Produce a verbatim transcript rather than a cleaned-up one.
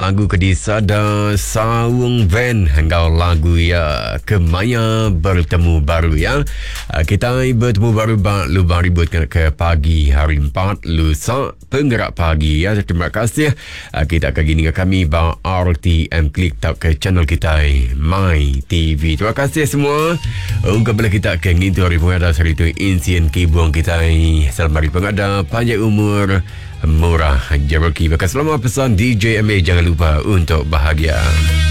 lagu Kedisada Sawung Van. Engkau lagu ya Kemaya bertemu baru ya. Uh, kita bertemu baru bak lubang ribut ke, ke pagi hari empat lusa penggerak pagi ya. Terima kasih. Uh, kita akan gini ke kami bak R T M klik tak ke channel kita My T V. Terima kasih semua. Ungkap bila kita akan ngintu hari pengada hari itu insiden kibuang kita. Selamat hari pengada panjang umur murah jeruk. Bakal selamat pesan D J M A, jangan lupa untuk bahagia.